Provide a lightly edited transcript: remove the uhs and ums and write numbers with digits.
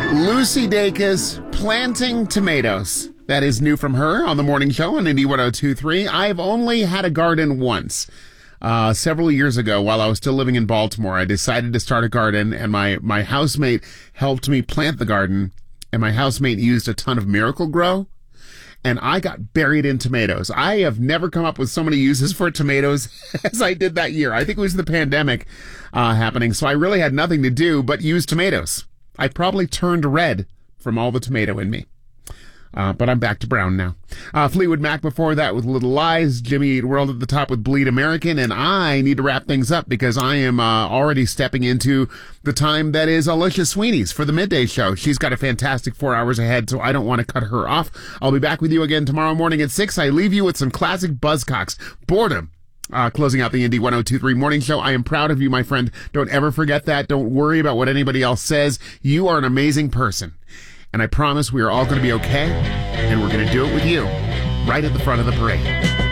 Lucy Dacus planting tomatoes. That is new from her on the morning show on Indy 102.3. I've only had a garden once. Several years ago, while I was still living in Baltimore, I decided to start a garden, and my housemate helped me plant the garden, and my housemate used a ton of Miracle-Gro, and I got buried in tomatoes. I have never come up with so many uses for tomatoes as I did that year. I think it was the pandemic happening, so I really had nothing to do but use tomatoes. I probably turned red from all the tomato in me. But I'm back to brown now. Fleetwood Mac before that with Little Lies. Jimmy Eat World at the top with Bleed American. And I need to wrap things up because I am already stepping into the time that is Alicia Sweeney's for the midday show. She's got a fantastic 4 hours ahead, so I don't want to cut her off. I'll be back with you again tomorrow morning at 6. I leave you with some classic Buzzcocks. Boredom. Closing out the Indy 102.3 morning show. I am proud of you, my friend. Don't ever forget that. Don't worry about what anybody else says. You are an amazing person. And I promise we are all going to be okay. And we're going to do it with you right at the front of the parade.